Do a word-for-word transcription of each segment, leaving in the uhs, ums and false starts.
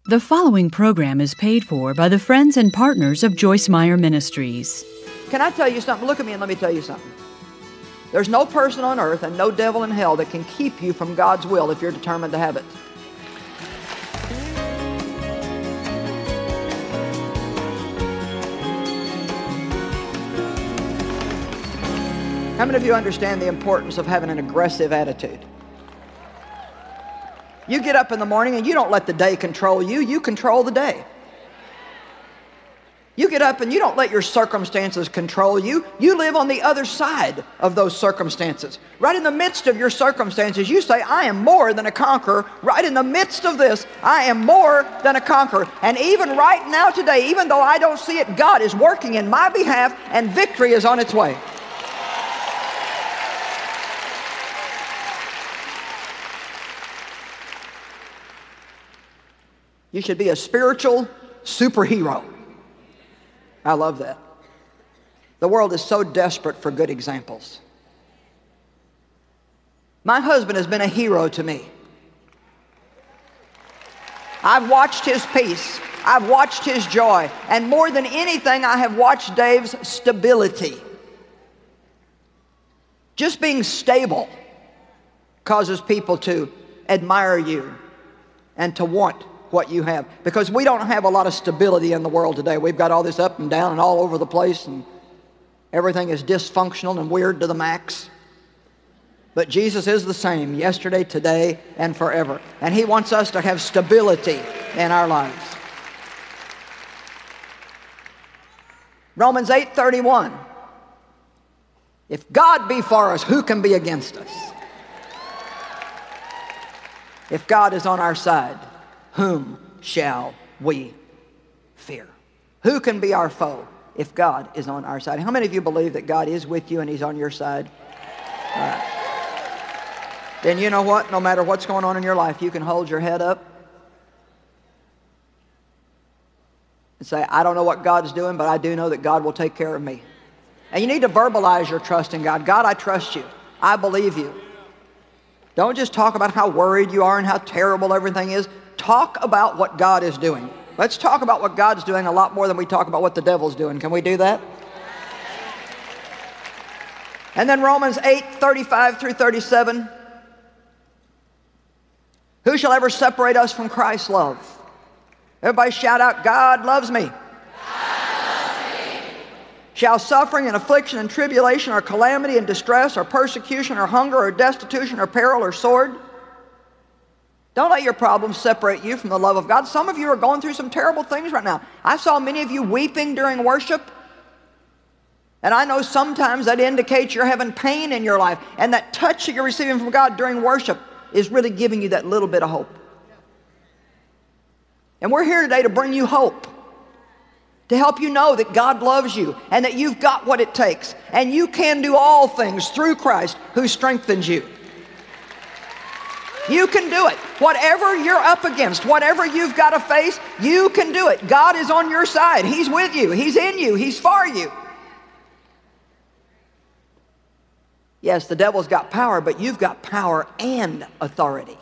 The following program is paid for by the friends and partners of Joyce Meyer Ministries. Can I tell you something? Look at me and let me tell you something. There's no person on earth and no devil in hell that can keep you from God's will if you're determined to have it. How many of you understand the importance of having an aggressive attitude? You get up in the morning and you don't let the day control you, you control the day. You get up and you don't let your circumstances control you, you live on the other side of those circumstances. Right in the midst of your circumstances, you say, I am more than a conqueror. Right in the midst of this, I am more than a conqueror. And even right now today, even though I don't see it, God is working in my behalf and victory is on its way. You should be a spiritual superhero. I love that. The world is so desperate for good examples. My husband has been a hero to me. I've watched his peace. I've watched his joy. And more than anything, I have watched Dave's stability. Just being stable causes people to admire you and to want what you have, because we don't have a lot of stability in the world today. We've got all this up and down and all over the place, and everything is dysfunctional and weird to the max. But Jesus is the same yesterday, today, and forever, and He wants us to have stability in our lives. Romans eight thirty-one. If God be for us, who can be against us? If God is on our side, whom shall we fear? Who can be our foe if God is on our side? How many of you believe that God is with you and He's on your side? All right. Then you know what? No matter what's going on in your life, you can hold your head up and say, I don't know what God's doing, but I do know that God will take care of me. And you need to verbalize your trust in God. God, I trust you. I believe you. Don't just talk about how worried you are and how terrible everything is. Talk about what God is doing. Let's talk about what God's doing a lot more than we talk about what the devil's doing. Can we do that? And then Romans eight thirty-five through thirty-seven. Who shall ever separate us from Christ's love? Everybody shout out, God loves me. God loves me. Shall suffering and affliction and tribulation or calamity and distress or persecution or hunger or destitution or peril or sword? Don't let your problems separate you from the love of God. Some of you are going through some terrible things right now. I saw many of you weeping during worship. And I know sometimes that indicates you're having pain in your life. And that touch that you're receiving from God during worship is really giving you that little bit of hope. And we're here today to bring you hope. To help you know that God loves you and that you've got what it takes. And you can do all things through Christ who strengthens you. You can do it. Whatever you're up against, whatever you've got to face, you can do it. God is on your side. He's with you. He's in you. He's for you. Yes, the devil's got power, but you've got power and authority.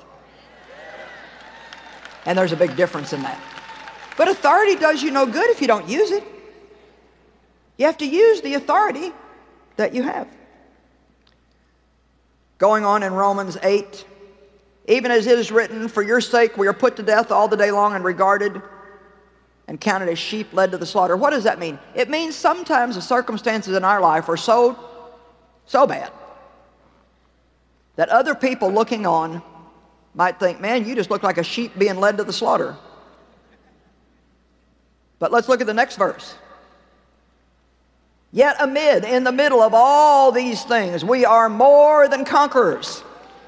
And there's a big difference in that. But authority does you no good if you don't use it. You have to use the authority that you have. Going on in Romans eight, even as it is written, for your sake we are put to death all the day long and regarded and counted as sheep led to the slaughter. What does that mean? It means sometimes the circumstances in our life are so, so bad that other people looking on might think, man, you just look like a sheep being led to the slaughter. But let's look at the next verse. Yet amid, in the middle of all these things, we are more than conquerors.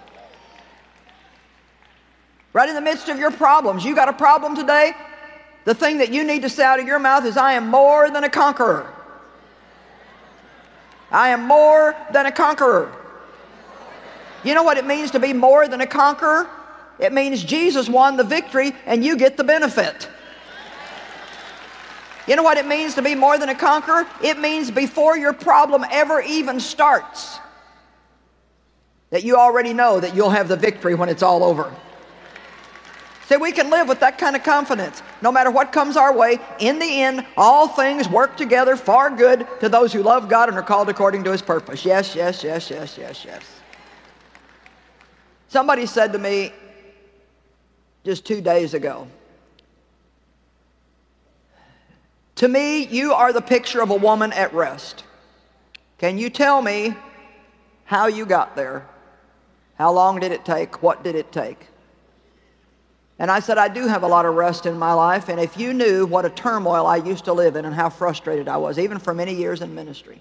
Right in the midst of your problems. You got a problem today? The thing that you need to say out of your mouth is, I am more than a conqueror. I am more than a conqueror. You know what it means to be more than a conqueror? It means Jesus won the victory and you get the benefit. You know what it means to be more than a conqueror? It means before your problem ever even starts, that you already know that you'll have the victory when it's all over. See, we can live with that kind of confidence. No matter what comes our way, in the end, all things work together for good to those who love God and are called according to His purpose. Yes, yes, yes, yes, yes, yes. Somebody said to me just two days ago, to me, you are the picture of a woman at rest. Can you tell me how you got there? How long did it take? What did it take? And I said, I do have a lot of rest in my life, and if you knew what a turmoil I used to live in and how frustrated I was, even for many years in ministry.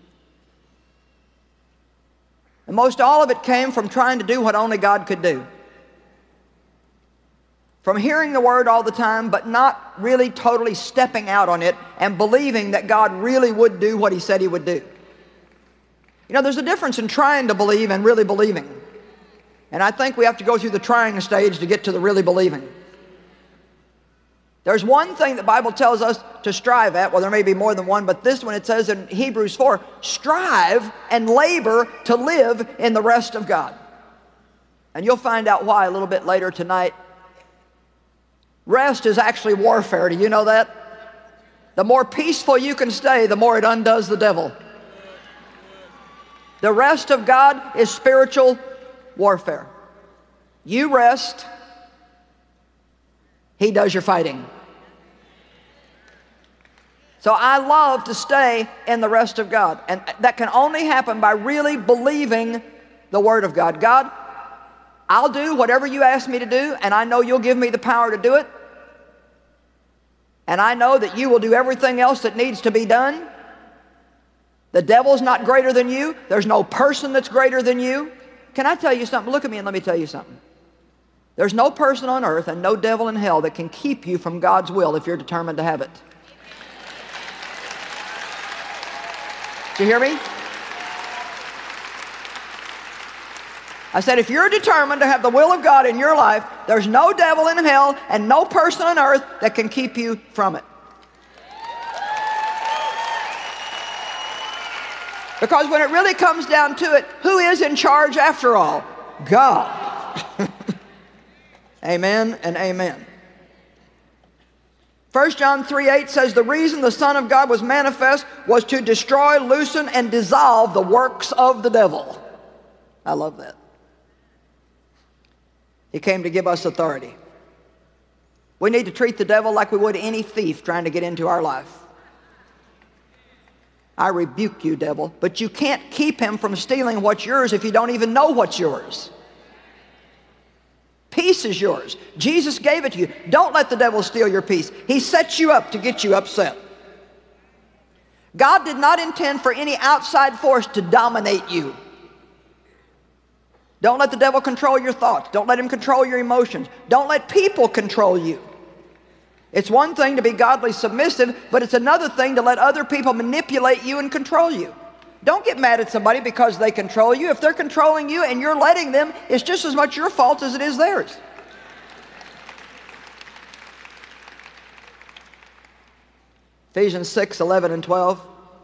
And most all of it came from trying to do what only God could do. From hearing the Word all the time, but not really totally stepping out on it and believing that God really would do what He said He would do. You know, there's a difference in trying to believe and really believing. And I think we have to go through the trying stage to get to the really believing. There's one thing the Bible tells us to strive at. Well, there may be more than one, but this one it says in Hebrews four, strive and labor to live in the rest of God. And you'll find out why a little bit later tonight. Rest is actually warfare. Do you know that? The more peaceful you can stay, the more it undoes the devil. The rest of God is spiritual warfare. You rest, He does your fighting. So I love to stay in the rest of God. And that can only happen by really believing the Word of God. God, I'll do whatever you ask me to do, and I know you'll give me the power to do it. And I know that you will do everything else that needs to be done. The devil's not greater than you. There's no person that's greater than you. Can I tell you something? Look at me and let me tell you something. There's no person on earth and no devil in hell that can keep you from God's will if you're determined to have it. Did you hear me? I said, if you're determined to have the will of God in your life, there's no devil in hell and no person on earth that can keep you from it. Because when it really comes down to it, who is in charge after all? God. Amen and amen. First John three eight says, the reason the Son of God was manifest was to destroy, loosen, and dissolve the works of the devil. I love that. He came to give us authority. We need to treat the devil like we would any thief trying to get into our life. I rebuke you, devil, but you can't keep him from stealing what's yours if you don't even know what's yours. Peace is yours. Jesus gave it to you. Don't let the devil steal your peace. He sets you up to get you upset. God did not intend for any outside force to dominate you. Don't let the devil control your thoughts. Don't let him control your emotions. Don't let people control you. It's one thing to be godly submissive, but it's another thing to let other people manipulate you and control you. Don't get mad at somebody because they control you. If they're controlling you and you're letting them, it's just as much your fault as it is theirs. Ephesians six, eleven and twelve.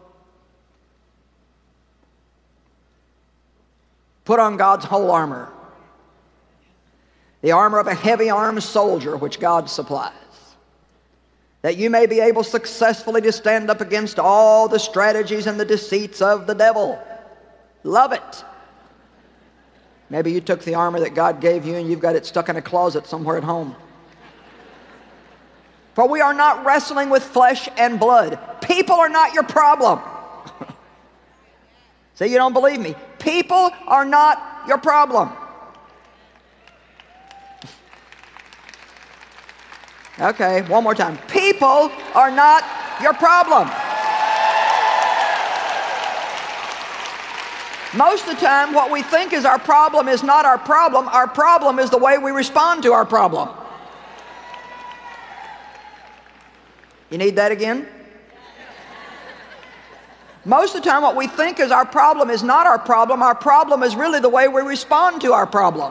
Put on God's whole armor, the armor of a heavy-armed soldier which God supplies, that you may be able successfully to stand up against all the strategies and the deceits of the devil. Love it. Maybe you took the armor that God gave you and you've got it stuck in a closet somewhere at home. For we are not wrestling with flesh and blood. People are not your problem. See, you don't believe me. People are not your problem. Okay, one more time. People are not your problem. Most of the time, what we think is our problem is not our problem. Our problem is the way we respond to our problem. You need that again? Most of the time, what we think is our problem is not our problem. Our problem is really the way we respond to our problem.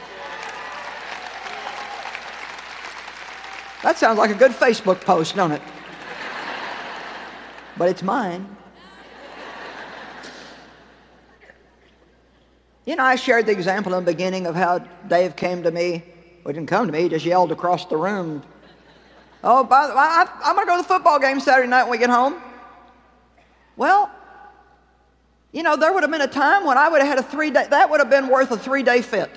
That sounds like a good Facebook post, don't it? But it's mine. You know, I shared the example in the beginning of how Dave came to me Well, he didn't come to me. He just yelled across the room, "Oh, by the way, I, I'm going to go to the football game Saturday night when we get home." Well, you know, there would have been a time when I would have had a three-day, that would have been worth a three-day fit.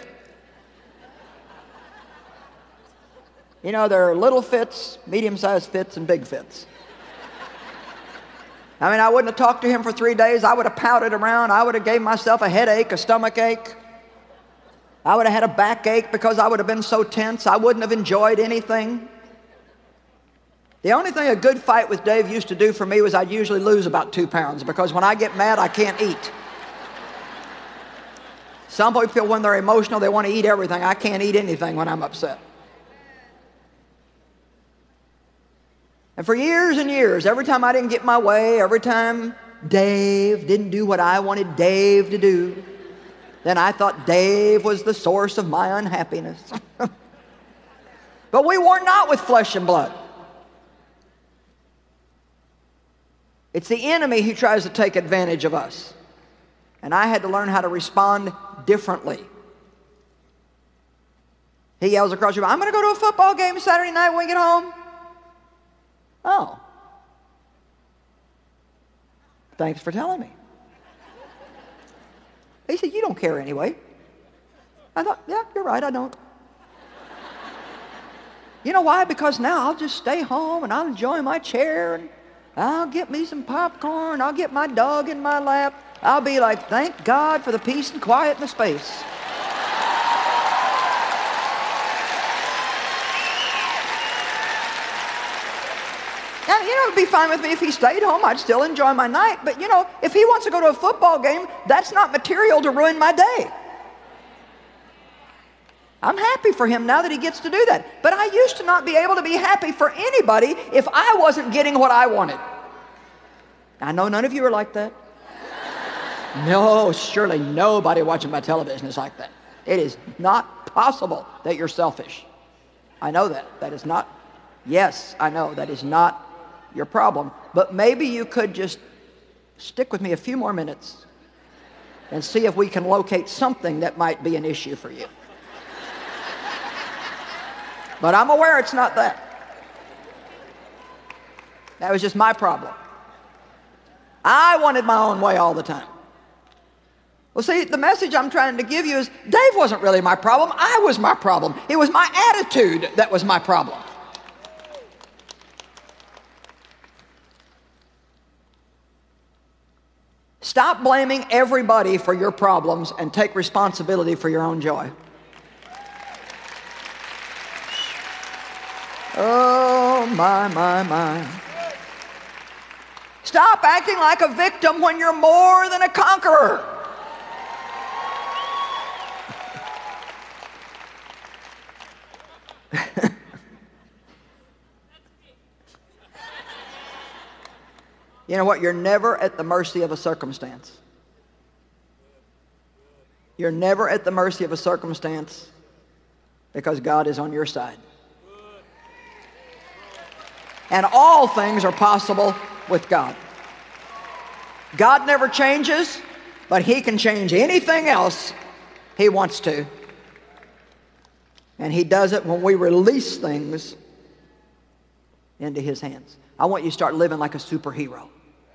You know, there are little fits, medium-sized fits, and big fits. I mean, I wouldn't have talked to him for three days. I would have pouted around. I would have gave myself a headache, a stomach ache. I would have had a backache because I would have been so tense. I wouldn't have enjoyed anything. The only thing a good fight with Dave used to do for me was I'd usually lose about two pounds because when I get mad, I can't eat. Some people, when they're emotional, they want to eat everything. I can't eat anything when I'm upset. And for years and years, every time I didn't get my way, every time Dave didn't do what I wanted Dave to do, then I thought Dave was the source of my unhappiness. But we war not with flesh and blood. It's the enemy who tries to take advantage of us. And I had to learn how to respond differently. He yells across the room, "I'm going to go to a football game Saturday night when we get home." Oh. Thanks for telling me. He said, "You don't care anyway." I thought, yeah, you're right, I don't. You know why? Because now I'll just stay home and I'll enjoy my chair and I'll get me some popcorn. I'll get my dog in my lap. I'll be like, thank God for the peace and quiet and the space. Now, you know, it'd be fine with me if he stayed home. I'd still enjoy my night. But, you know, if he wants to go to a football game, that's not material to ruin my day. I'm happy for him now that he gets to do that. But I used to not be able to be happy for anybody if I wasn't getting what I wanted. I know none of you are like that. No, surely nobody watching my television is like that. It is not possible that you're selfish. I know that. That is not, yes, I know that is not your problem. But maybe you could just stick with me a few more minutes and see if we can locate something that might be an issue for you. But I'm aware it's not that. That was just my problem. I wanted my own way all the time. Well, see, the message I'm trying to give you is Dave wasn't really my problem. I was my problem. It was my attitude that was my problem. Stop blaming everybody for your problems and take responsibility for your own joy. Oh, my, my, my. Stop acting like a victim when you're more than a conqueror. You know what? You're never at the mercy of a circumstance. You're never at the mercy of a circumstance because God is on your side. And all things are possible with God. God never changes, but He can change anything else He wants to. And He does it when we release things into His hands. I want you to start living like a superhero.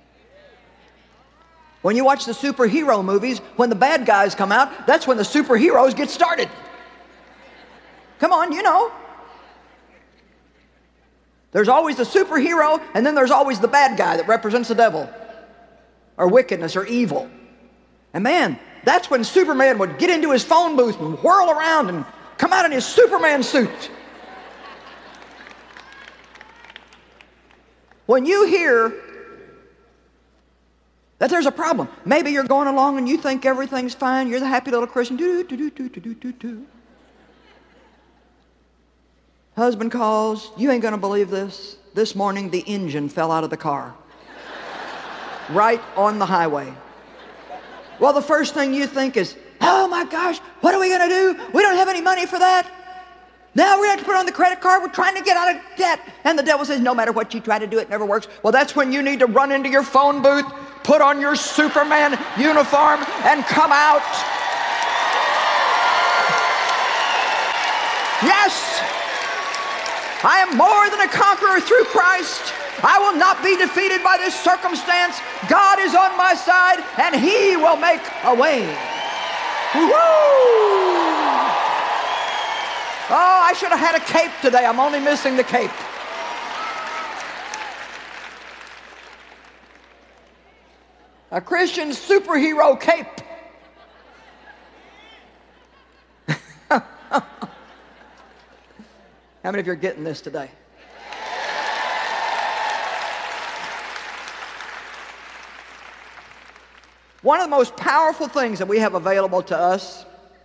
When you watch the superhero movies, when the bad guys come out, that's when the superheroes get started. Come on, you know. There's always the superhero, and then there's always the bad guy that represents the devil, or wickedness, or evil. And man, that's when Superman would get into his phone booth and whirl around and come out in his Superman suit. When you hear that there's a problem, maybe you're going along and you think everything's fine, you're the happy little Christian, do do do do do do do do. Husband calls, you ain't gonna believe this. This morning the engine fell out of the car. Right on the highway. Well, the first thing you think is, oh my gosh, what are we gonna do? We don't have any money for that. Now we're gonna have to put it on the credit card. We're trying to get out of debt. And the devil says, no matter what you try to do, it never works. Well, that's when you need to run into your phone booth, put on your Superman uniform, and come out. Yes, I am more than a conqueror through Christ. I will not be defeated by this circumstance. God is on my side, and He will make a way. Woo-hoo! Oh, I should have had a cape today. I'm only missing the cape. A Christian superhero cape. How many of you are getting this today? One of the most powerful things that we have available to us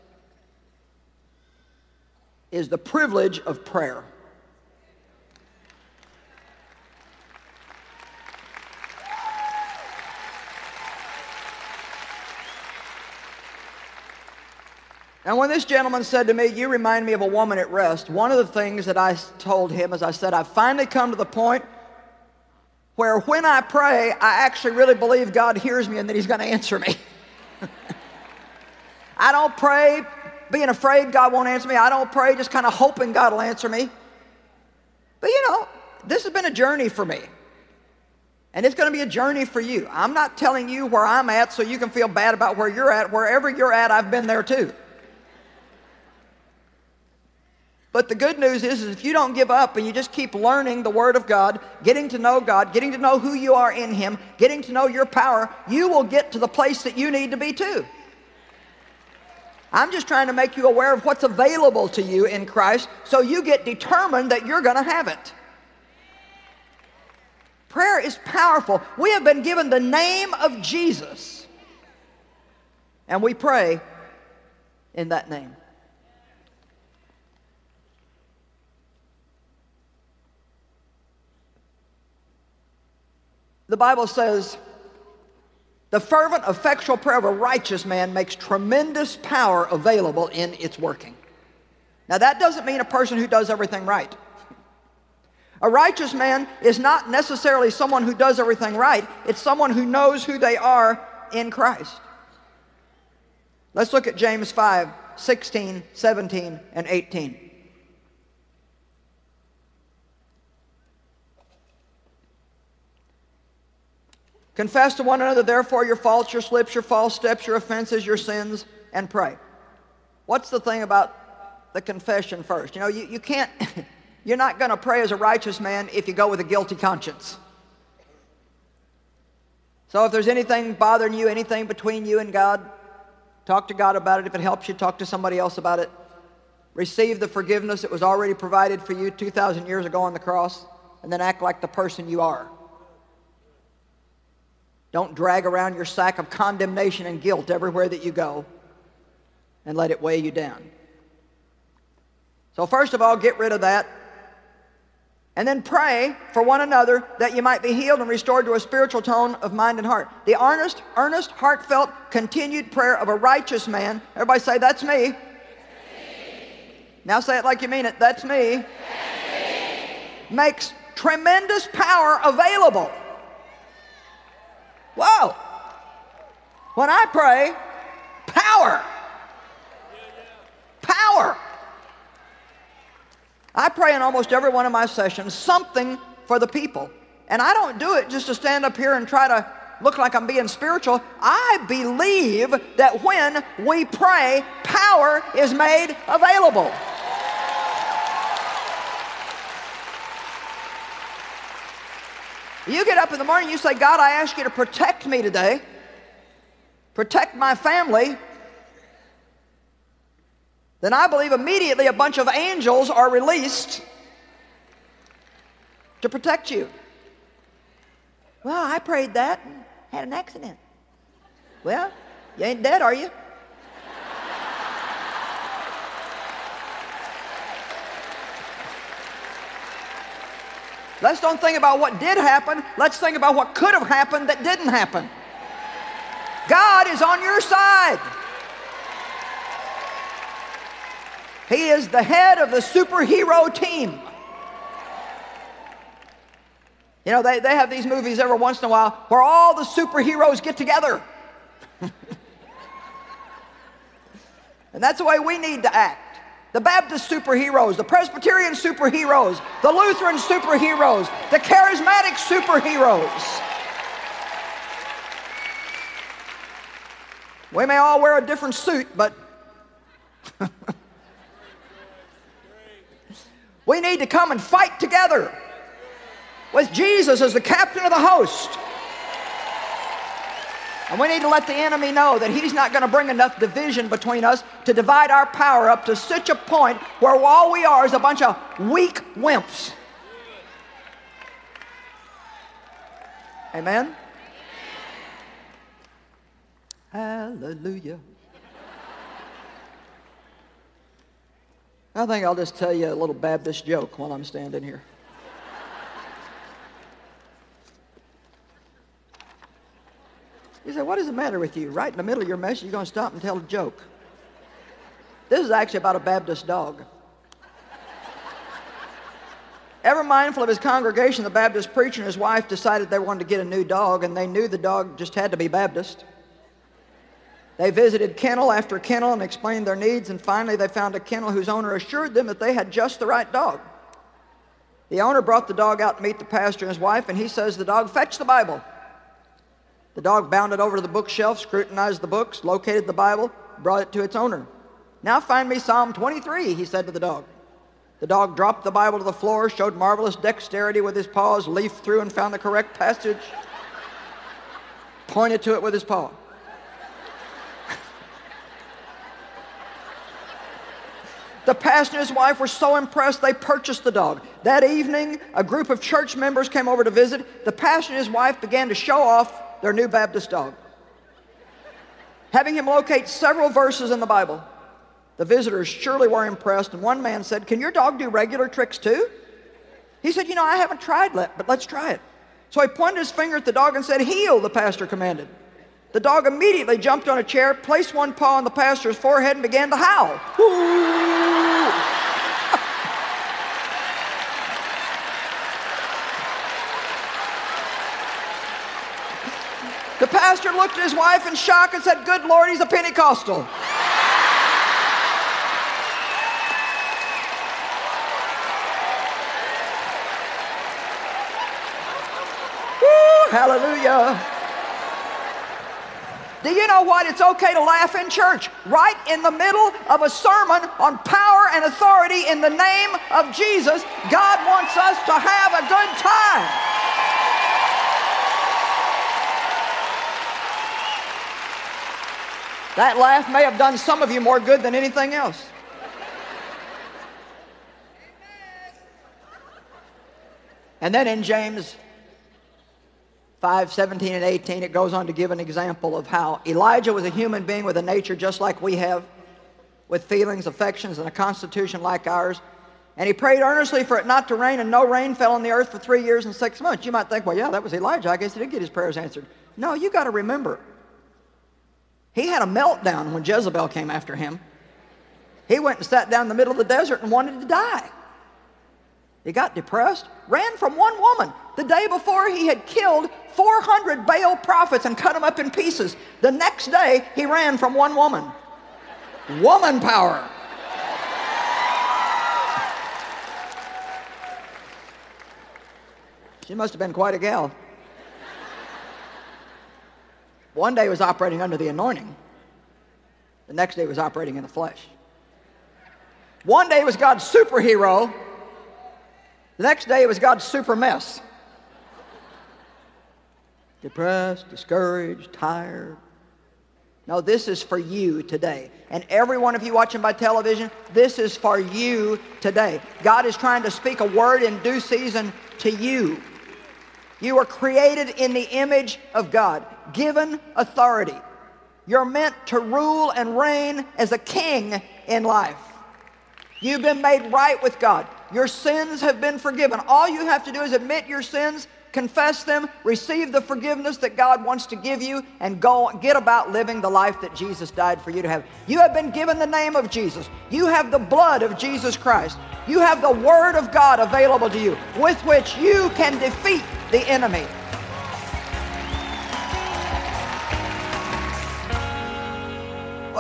is the privilege of prayer. And when this gentleman said to me, "You remind me of a woman at rest," one of the things that I told him is I said, I've finally come to the point where when I pray, I actually really believe God hears me and that He's going to answer me. I don't pray being afraid God won't answer me. I don't pray just kind of hoping God will answer me. But you know, this has been a journey for me. And it's going to be a journey for you. I'm not telling you where I'm at so you can feel bad about where you're at. Wherever you're at, I've been there too. But the good news is, is if you don't give up and you just keep learning the Word of God, getting to know God, getting to know who you are in Him, getting to know your power, you will get to the place that you need to be too. I'm just trying to make you aware of what's available to you in Christ so you get determined that you're going to have it. Prayer is powerful. We have been given the name of Jesus, and we pray in that name. The Bible says, the fervent, effectual prayer of a righteous man makes tremendous power available in its working. Now that doesn't mean a person who does everything right. A righteous man is not necessarily someone who does everything right. It's someone who knows who they are in Christ. Let's look at James five, sixteen, seventeen, and eighteen. Confess to one another, therefore, your faults, your slips, your false steps, your offenses, your sins, and pray. What's the thing about the confession first? You know, you, you can't, you're not going to pray as a righteous man if you go with a guilty conscience. So if there's anything bothering you, anything between you and God, talk to God about it. If it helps you, talk to somebody else about it. Receive the forgiveness that was already provided for you two thousand years ago on the cross, and then act like the person you are. Don't drag around your sack of condemnation and guilt everywhere that you go and let it weigh you down. So first of all, get rid of that. And then pray for one another that you might be healed and restored to a spiritual tone of mind and heart. The earnest, earnest, heartfelt, continued prayer of a righteous man. Everybody say, that's me. That's me. Now say it like you mean it. That's me. That's me. Makes tremendous power available. Whoa! When I pray, power. Power. I pray in almost every one of my sessions something for the people. And I don't do it just to stand up here and try to look like I'm being spiritual. I believe that when we pray, power is made available. You get up in the morning, you say, God, I ask you to protect me today, protect my family. Then I believe immediately a bunch of angels are released to protect you. Well, I prayed that and had an accident. Well, you ain't dead, are you? Let's don't think about what did happen. Let's think about what could have happened that didn't happen. God is on your side. He is the head of the superhero team. You know, they, they have these movies every once in a while where all the superheroes get together. And that's the way we need to act. The Baptist superheroes, the Presbyterian superheroes, the Lutheran superheroes, the charismatic superheroes. We may all wear a different suit, but we need to come and fight together with Jesus as the captain of the host. And we need to let the enemy know that he's not going to bring enough division between us to divide our power up to such a point where all we are is a bunch of weak wimps. Amen? Hallelujah. I think I'll just tell you a little Baptist joke while I'm standing here. You say, what is the matter with you? Right in the middle of your message, you're going to stop and tell a joke. This is actually about a Baptist dog. Ever mindful of his congregation, the Baptist preacher and his wife decided they wanted to get a new dog, and they knew the dog just had to be Baptist. They visited kennel after kennel and explained their needs, and finally they found a kennel whose owner assured them that they had just the right dog. The owner brought the dog out to meet the pastor and his wife, and he says to the dog, "Fetch the Bible." The dog bounded over to the bookshelf, scrutinized the books, located the Bible, brought it to its owner. "Now find me Psalm twenty-three, he said to the dog. The dog dropped the Bible to the floor, showed marvelous dexterity with his paws, leafed through and found the correct passage, pointed to it with his paw. The pastor and his wife were so impressed they purchased the dog. That evening, a group of church members came over to visit. The pastor and his wife began to show off their new Baptist dog, having him locate several verses in the Bible. The visitors surely were impressed, and one man said, "Can your dog do regular tricks too?" He said, "You know, I haven't tried that, but let's try it." So he pointed his finger at the dog and said, "Heel," the pastor commanded. The dog immediately jumped on a chair, placed one paw on the pastor's forehead, and began to howl. The pastor looked at his wife in shock and said, "Good Lord, he's a Pentecostal." Woo, hallelujah. Do you know what? It's okay to laugh in church. Right in the middle of a sermon on power and authority in the name of Jesus, God wants us to have a good time. That laugh may have done some of you more good than anything else. And then in James five, seventeen and eighteen, it goes on to give an example of how Elijah was a human being with a nature just like we have, with feelings, affections, and a constitution like ours. And he prayed earnestly for it not to rain, and no rain fell on the earth for three years and six months. You might think, well, yeah, that was Elijah. I guess he did get his prayers answered. No, you got to remember, he had a meltdown when Jezebel came after him. He went and sat down in the middle of the desert and wanted to die. He got depressed, ran from one woman. The day before, he had killed four hundred Baal prophets and cut them up in pieces. The next day, he ran from one woman. Woman power. She must have been quite a gal. One day he was operating under the anointing. The next day he was operating in the flesh. One day he was God's superhero. The next day it was God's super mess. Depressed, discouraged, tired. No, this is for you today. And every one of you watching by television, this is for you today. God is trying to speak a word in due season to you. You were created in the image of God, given authority. You're meant to rule and reign as a king in life. You've been made right with God. Your sins have been forgiven. All you have to do is admit your sins, confess them, receive the forgiveness that God wants to give you, and go get about living the life that Jesus died for you to have. You have been given the name of Jesus. You have the blood of Jesus Christ. You have the Word of God available to you, with which you can defeat the enemy.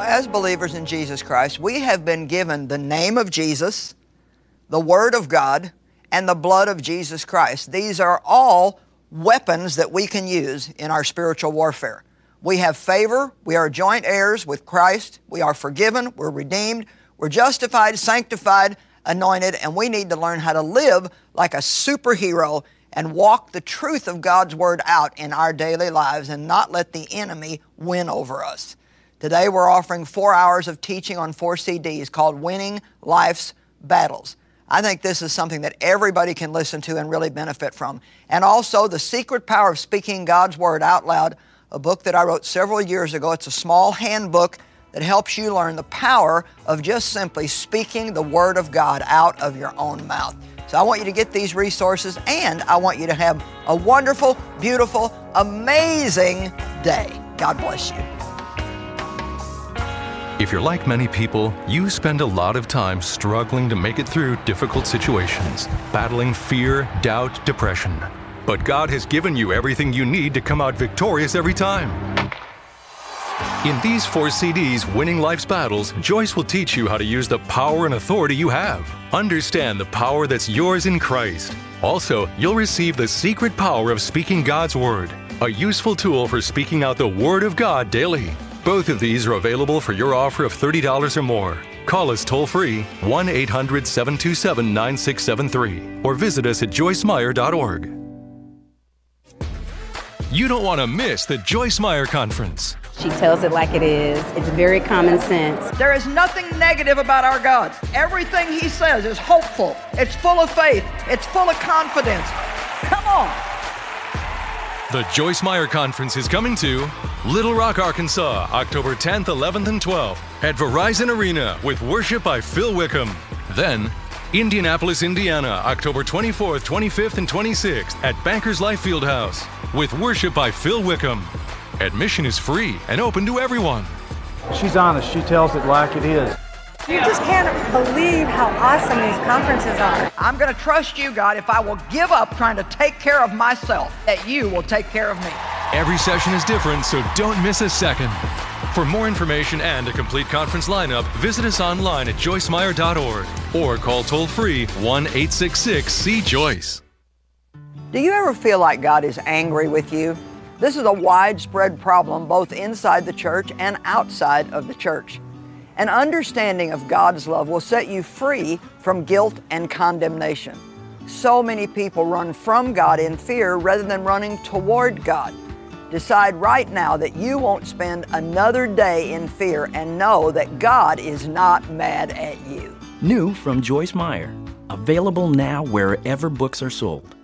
as believers in Jesus Christ, we have been given the name of Jesus, the Word of God, and the blood of Jesus Christ. These are all weapons that we can use in our spiritual warfare. We have favor. We are joint heirs with Christ. We are forgiven. We're redeemed. We're justified, sanctified, anointed, and we need to learn how to live like a superhero and walk the truth of God's Word out in our daily lives and not let the enemy win over us. Today we're offering four hours of teaching on four C Ds called Winning Life's Battles. I think this is something that everybody can listen to and really benefit from. And also The Secret Power of Speaking God's Word Out Loud, a book that I wrote several years ago. It's a small handbook that helps you learn the power of just simply speaking the Word of God out of your own mouth. So I want you to get these resources, and I want you to have a wonderful, beautiful, amazing day. God bless you. If you're like many people, you spend a lot of time struggling to make it through difficult situations, battling fear, doubt, depression. But God has given you everything you need to come out victorious every time. In these four C Ds, Winning Life's Battles, Joyce will teach you how to use the power and authority you have. Understand the power that's yours in Christ. Also, you'll receive the secret power of speaking God's Word, a useful tool for speaking out the Word of God daily. Both of these are available for your offer of thirty dollars or more. Call us toll-free, one eight hundred, seven two seven, nine six seven three, or visit us at joyce meyer dot org. You don't want to miss the Joyce Meyer Conference. She tells it like it is. It's very common sense. There is nothing negative about our God. Everything He says is hopeful. It's full of faith. It's full of confidence. Come on. The Joyce Meyer Conference is coming to Little Rock, Arkansas, October tenth, eleventh, and twelfth at Verizon Arena with worship by Phil Wickham. Then, Indianapolis, Indiana, October twenty-fourth, twenty-fifth, and twenty-sixth at Bankers Life Fieldhouse with worship by Phil Wickham. Admission is free and open to everyone. She's honest. She tells it like it is. You just can't believe how awesome these conferences are. I'm going to trust you, God, if I will give up trying to take care of myself, that you will take care of me. Every session is different, so don't miss a second. For more information and a complete conference lineup, visit us online at joyce meyer dot org or call toll-free one eight six six, C Joyce. Do you ever feel like God is angry with you? This is a widespread problem both inside the church and outside of the church. An understanding of God's love will set you free from guilt and condemnation. So many people run from God in fear rather than running toward God. Decide right now that you won't spend another day in fear and know that God is not mad at you. New from Joyce Meyer. Available now wherever books are sold.